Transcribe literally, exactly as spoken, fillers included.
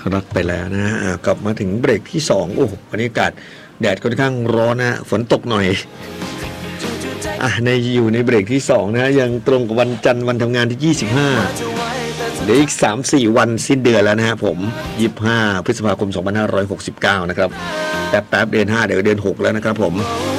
รับไปแล้วนะฮะกลับมาถึงเบรกที่สองโอ้บรรยากาศแดดค่อนข้างร้อนนะฝนตกหน่อยอ่ะในอยู่ในเบรกที่สองนะยังตรงกับวันจันทร์วันทำงานที่ยี่สิบห้าเดี๋ยวอีก สามสี่ วันสิ้นเดือนแล้วนะฮะผมยี่สิบห้าพฤษภาคมสองพันห้าร้อยหกสิบเก้านะครับแป๊บๆเดือนห้าเดี๋ยวเดือนหกแล้วนะครับผม